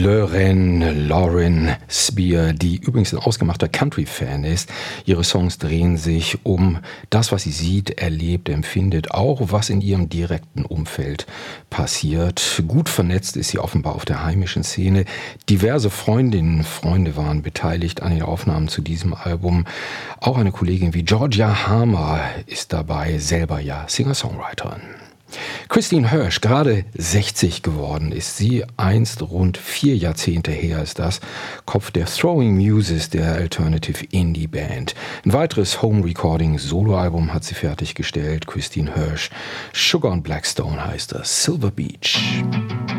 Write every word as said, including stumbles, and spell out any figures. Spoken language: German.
Lauren, Lauren Spear, die übrigens ein ausgemachter Country-Fan ist. Ihre Songs drehen sich um das, was sie sieht, erlebt, empfindet, auch was in ihrem direkten Umfeld passiert. Gut vernetzt ist sie offenbar auf der heimischen Szene. Diverse Freundinnen und Freunde waren beteiligt an den Aufnahmen zu diesem Album. Auch eine Kollegin wie Georgia Harmer ist dabei, selber ja Singer-Songwriterin. Christine Hirsch, gerade sechzig geworden ist sie, einst rund vier Jahrzehnte her ist das, Kopf der Throwing Muses der Alternative Indie Band. Ein weiteres Home-Recording-Soloalbum hat sie fertiggestellt, Christine Hirsch. Sugar and Blackstone heißt das, Silver Beach.